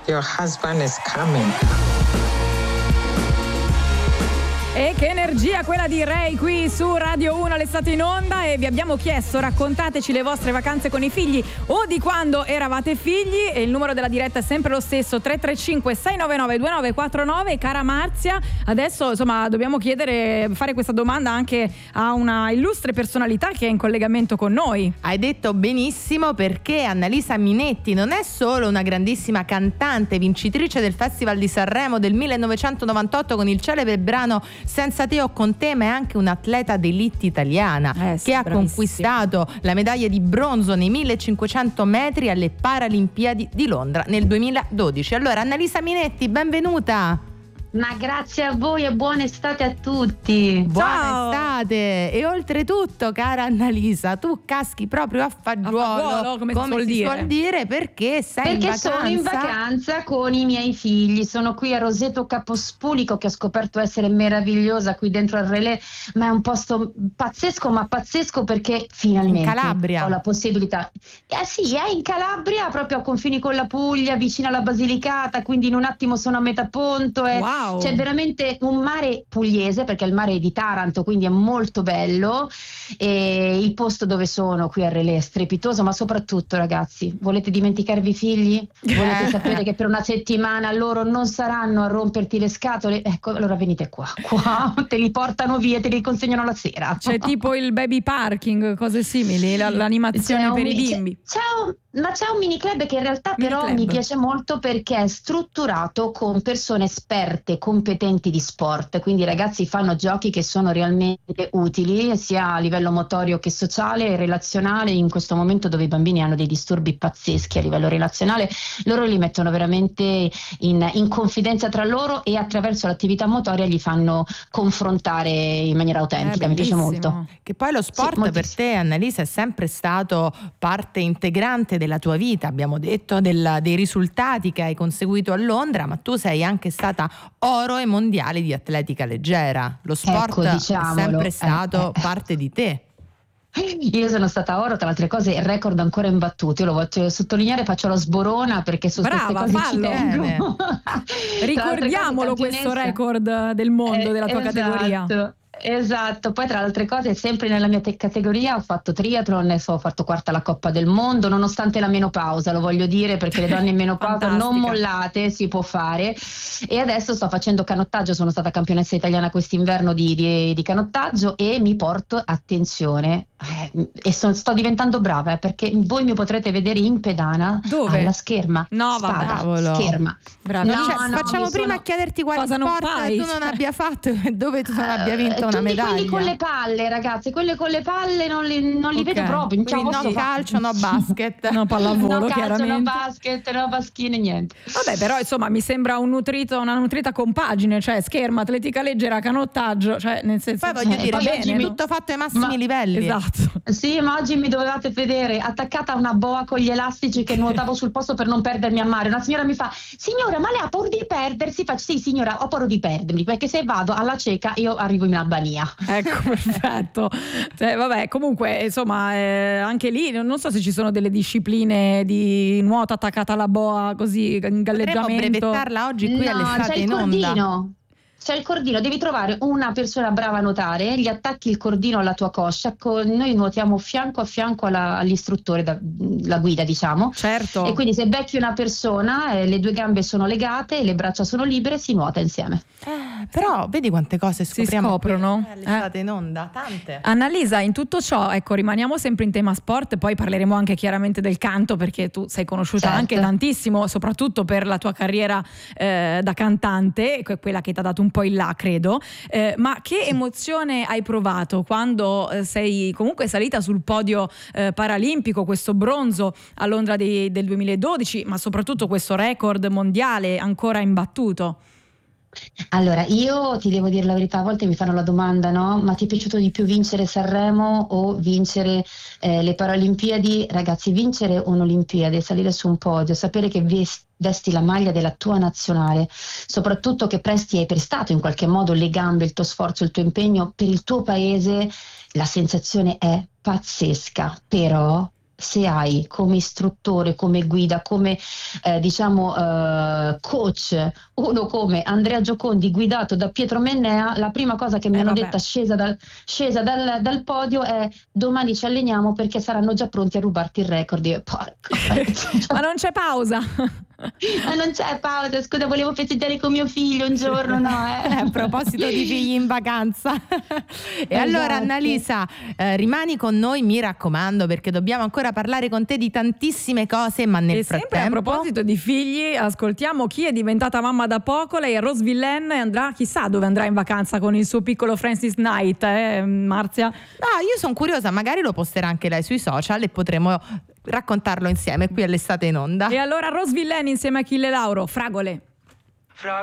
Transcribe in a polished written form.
your husband is coming. E che energia quella di Ray qui su Radio 1, l'estate in onda, e vi abbiamo chiesto: raccontateci le vostre vacanze con i figli o di quando eravate figli, e il numero della diretta è sempre lo stesso, 335 699 2949. Cara Marzia, adesso insomma dobbiamo fare questa domanda anche a una illustre personalità che è in collegamento con noi. Hai detto benissimo, perché Annalisa Minetti non è solo una grandissima cantante, vincitrice del Festival di Sanremo del 1998 con il celebre brano Senza te o con te, ma è anche un'atleta d'élite italiana che ha conquistato la medaglia di bronzo nei 1500 metri alle Paralimpiadi di Londra nel 2012. Allora, Annalisa Minetti, benvenuta. Ma grazie a voi e buona estate a tutti. Buona estate. E oltretutto, cara Annalisa, tu caschi proprio a fagiolo, come si suol dire, perché sei in vacanza. Sono in vacanza con i miei figli. Sono qui a Roseto Capospulico, che ho scoperto essere meravigliosa qui dentro al Relais, ma è un posto pazzesco perché finalmente in Calabria ho la possibilità. Sì, è in Calabria, proprio a confini con la Puglia, vicino alla Basilicata, quindi in un attimo sono a Metaponto. Wow. C'è veramente un mare pugliese, perché il mare è di Taranto, quindi è molto bello, e il posto dove sono qui a Relais è strepitoso, ma soprattutto, ragazzi, volete dimenticarvi i figli? Volete sapere che per una settimana loro non saranno a romperti le scatole? Ecco, allora venite qua, te li portano via e te li consegnano la sera. C'è tipo il baby parking, cose simili, l'animazione per i bimbi. C'è un mini club che in realtà mi piace molto, perché è strutturato con persone esperte, competenti di sport, quindi i ragazzi fanno giochi che sono realmente utili sia a livello motorio che sociale e relazionale. In questo momento, dove i bambini hanno dei disturbi pazzeschi a livello relazionale, loro li mettono veramente in confidenza tra loro, e attraverso l'attività motoria li fanno confrontare in maniera autentica. Mi piace molto. Che poi lo sport per te, Annalisa, è sempre stato parte integrante della tua vita. Abbiamo detto dei risultati che hai conseguito a Londra, ma tu sei anche stata oro ai mondiali di atletica leggera. Lo sport è sempre stato parte di te. Io sono stata oro, tra le altre cose, il record ancora imbattuto. Io lo voglio sottolineare, faccio la sborona perché su queste cose ci tengo. Ricordiamolo questo record del mondo della tua categoria. Esatto, poi tra le altre cose, sempre nella mia categoria ho fatto triathlon e ho fatto quarta alla Coppa del Mondo, nonostante la menopausa, lo voglio dire, perché le donne in menopausa non mollate, si può fare. E adesso sto facendo canottaggio, sono stata campionessa italiana quest'inverno di canottaggio, e mi porto, attenzione, e sto diventando brava, perché voi mi potrete vedere in pedana. Dove? Alla scherma. No, vabbè, scherma. Facciamo prima a chiederti quale sport tu non abbia fatto e dove tu non abbia vinto una medaglia. Quelli con le palle, ragazzi, quelli con le palle non li vedo proprio. No calcio, no basket, no pallavolo, chiaramente. No basket, no paschine, niente. Vabbè, però insomma mi sembra una nutrita compagine, cioè scherma, atletica leggera, canottaggio, cioè nel senso. Poi voglio dire, bene, tutto fatto ai massimi livelli. Esatto. Sì, ma oggi mi dovevate vedere attaccata a una boa con gli elastici che nuotavo sul posto per non perdermi a mare. Una signora mi fa: signora, ma lei ha paura di perdersi? Faccio: sì signora, ho paura di perdermi, perché se vado alla cieca io arrivo in Albania. Ecco, perfetto. Vabbè, comunque insomma anche lì non so se ci sono delle discipline di nuoto attaccata alla boa, così in galleggiamento. Potremmo brevettarla oggi qui all'estate in onda. C'è il cordino, devi trovare una persona brava a nuotare, gli attacchi il cordino alla tua coscia, noi nuotiamo fianco a fianco all'istruttore, la guida, diciamo. Certo. E quindi se becchi una persona, le due gambe sono legate, le braccia sono libere, si nuota insieme. Però vedi quante cose scopriamo. Si scoprono. All'estate in onda, tante. Annalisa, in tutto ciò, ecco, rimaniamo sempre in tema sport, poi parleremo anche chiaramente del canto, perché tu sei conosciuta anche tantissimo, soprattutto per la tua carriera da cantante, quella che ti ha dato un po' in là, credo, ma che emozione hai provato quando sei comunque salita sul podio paralimpico, questo bronzo a Londra del 2012, ma soprattutto questo record mondiale ancora imbattuto? Allora, io ti devo dire la verità, a volte mi fanno la domanda, no? Ma ti è piaciuto di più vincere Sanremo o vincere le Paralimpiadi? Ragazzi, vincere un'Olimpiade, salire su un podio, sapere che vesti la maglia della tua nazionale, soprattutto che hai prestato in qualche modo le gambe, il tuo sforzo, il tuo impegno per il tuo paese, la sensazione è pazzesca, però se hai come istruttore, come guida, come coach uno come Andrea Giocondi guidato da Pietro Mennea, la prima cosa che mi hanno detta scesa dal podio è: domani ci alleniamo perché saranno già pronti a rubarti il record. Io, ma non c'è pausa. Ma non c'è pausa, scusa, volevo festeggiare con mio figlio un giorno, no? A proposito di figli in vacanza. E allora Annalisa, rimani con noi, mi raccomando, perché dobbiamo ancora parlare con te di tantissime cose, ma nel frattempo... Sempre a proposito di figli, ascoltiamo chi è diventata mamma da poco. Lei è Rose Villain e andrà, chissà dove andrà in vacanza con il suo piccolo Francis Knight, Marzia? Io sono curiosa, magari lo posterà anche lei sui social e potremo raccontarlo insieme qui all'Estate in Onda. E allora Rose Villain insieme a Achille Lauro, Fragole.